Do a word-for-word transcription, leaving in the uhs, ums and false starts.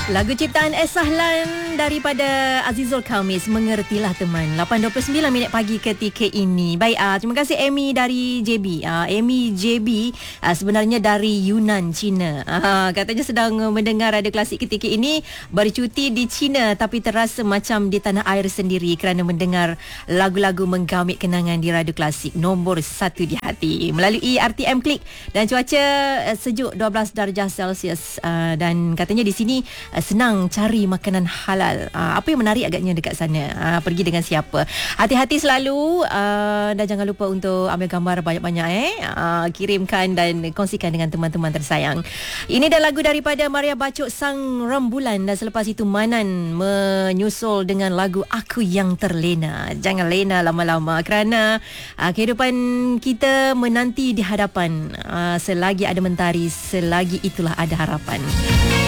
Lagu ciptaan S. Sahlan daripada Azizul Khamis, Mengertilah Teman. lapan dua puluh sembilan minit pagi ketika ini. Baik, uh, terima kasih Amy dari J B. Uh, Amy J B uh, sebenarnya dari Yunnan, China. Uh, katanya sedang mendengar radio klasik ketika ini, bercuti di China tapi terasa macam di tanah air sendiri kerana mendengar lagu-lagu menggamit kenangan di radio klasik nombor satu di hati. Melalui R T M Klik dan cuaca uh, sejuk dua belas darjah Celsius. Uh, dan katanya di sini senang cari makanan halal. Uh, apa yang menarik agaknya dekat sana? Uh, pergi dengan siapa? Hati-hati selalu uh, dan jangan lupa untuk ambil gambar banyak-banyak eh. Uh, kirimkan dan kongsikan dengan teman-teman tersayang. Ini dah lagu daripada Maria Bacok Sang Rembulan, dan selepas itu Manan menyusul dengan lagu Aku Yang Terlena. Jangan lena lama-lama kerana uh, kehidupan kita menanti di hadapan. Uh, selagi ada mentari, selagi itulah ada harapan.